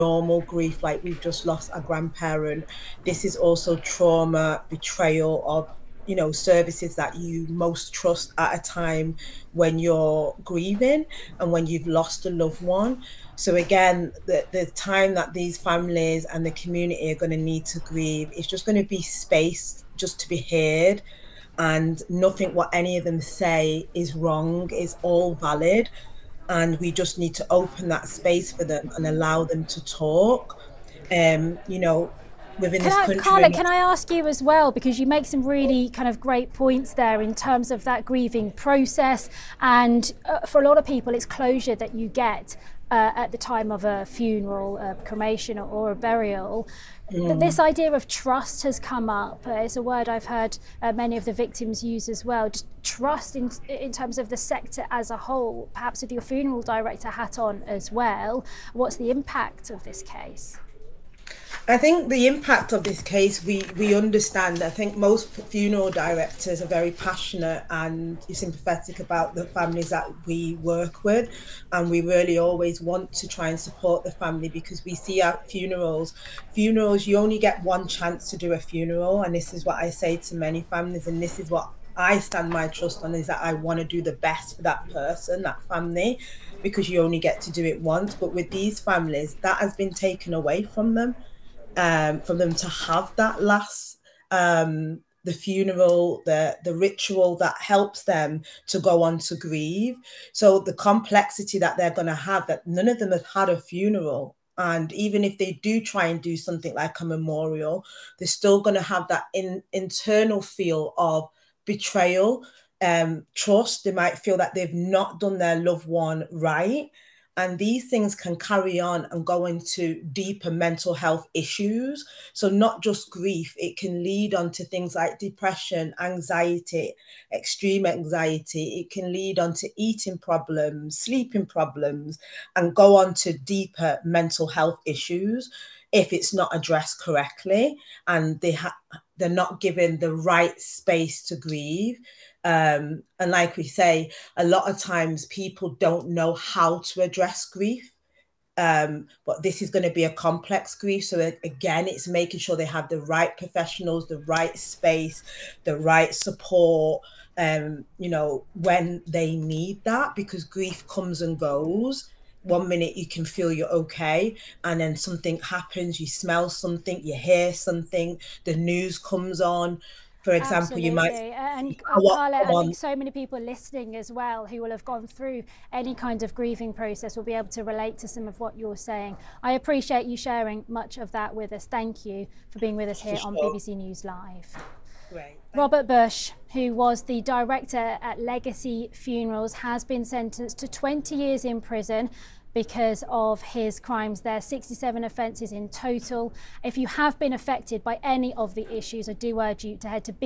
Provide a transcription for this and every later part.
normal grief, like we've just lost a grandparent. This is also trauma, betrayal of, services that you most trust at a time when you're grieving and when you've lost a loved one. So again, the time that these families and the community are going to need to grieve is just going to be space just to be heard, and nothing what any of them say is wrong, is all valid, and we just need to open that space for them and allow them to talk. You know, within Can this I, country, we're Carla, not. can I ask you as well, because you make some really kind of great points there in terms of that grieving process, and for a lot of people, it's closure that you get at the time of a funeral, a cremation, or a burial. But this Mm. idea of trust has come up. It's a word I've heard many of the victims use as well. Just trust in terms of the sector as a whole, perhaps with your funeral director hat on as well. What's the impact of this case? I think the impact of this case, we understand. I think most funeral directors are very passionate and sympathetic about the families that we work with, and we really always want to try and support the family, because we see our funerals, you only get one chance to do a funeral, and this is what I say to many families, and this is what I stand my trust on, is that I want to do the best for that person, that family, because you only get to do it once. But with these families, that has been taken away from them to have that last, the funeral, the ritual that helps them to go on to grieve. So the complexity that they're going to have, that none of them have had a funeral, and even if they do try and do something like a memorial, they're still going to have that internal feel of betrayal, trust. They might feel that they've not done their loved one right, and these things can carry on and go into deeper mental health issues. So, not just grief, it can lead on to things like depression, anxiety, extreme anxiety. It can lead on to eating problems, sleeping problems, and go on to deeper mental health issues if it's not addressed correctly, and they're not given the right space to grieve. And like we say, a lot of times people don't know how to address grief. But this is going to be a complex grief. So again, it's making sure they have the right professionals, the right space, the right support, when they need that, because grief comes and goes. One minute you can feel you're okay, and then something happens, you smell something, you hear something, the news comes on. For example, you might Absolutely. see And co-op Carla, come I think on. so many people listening as well who will have gone through any kind of grieving process will be able to relate to some of what you're saying. I appreciate you sharing much of that with us. Thank you for being with us For here on sure. BBC News Live. Great. Thank Robert Bush, who was the director at Legacy Funerals, has been sentenced to 20 years in prison because of his crimes there, 67 offences in total. If you have been affected by any of the issues, I do urge you to head to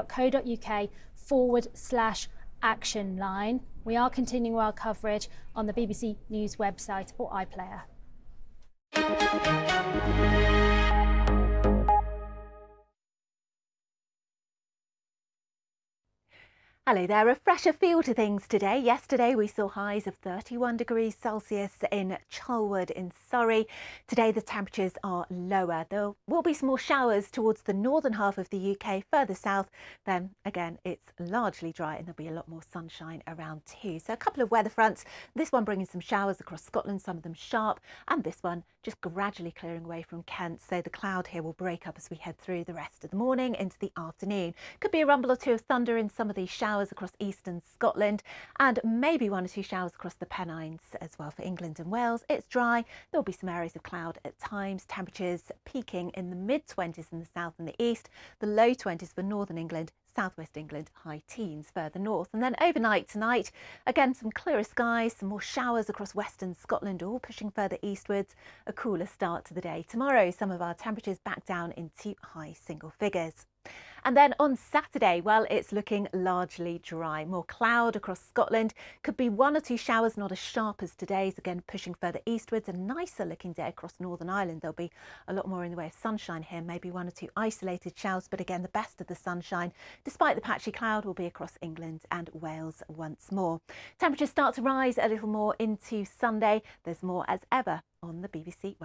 bbc.co.uk/action line. We are continuing our coverage on the BBC News website or iPlayer. Hello there, a fresher feel to things today. Yesterday we saw highs of 31 degrees Celsius in Charlwood in Surrey. Today the temperatures are lower. There will be some more showers towards the northern half of the UK. Further south, then again it's largely dry and there'll be a lot more sunshine around too. So a couple of weather fronts, this one bringing some showers across Scotland, some of them sharp, and this one just gradually clearing away from Kent. So the cloud here will break up as we head through the rest of the morning into the afternoon. Could be a rumble or two of thunder in some of these showers across eastern Scotland, and maybe one or two showers across the Pennines as well for England and Wales. It's dry. There'll be some areas of cloud at times. Temperatures peaking in the mid-20s in the south and the east, the low 20s for northern England, southwest England, high teens further north. And then overnight tonight, again some clearer skies, some more showers across western Scotland, all pushing further eastwards. A cooler start to the day. Tomorrow some of our temperatures back down into high single figures. And then on Saturday, well, it's looking largely dry. More cloud across Scotland. Could be one or two showers, not as sharp as today's. Again, pushing further eastwards. A nicer looking day across Northern Ireland. There'll be a lot more in the way of sunshine here. Maybe one or two isolated showers, but again, the best of the sunshine, despite the patchy cloud, will be across England and Wales once more. Temperatures start to rise a little more into Sunday. There's more as ever on the BBC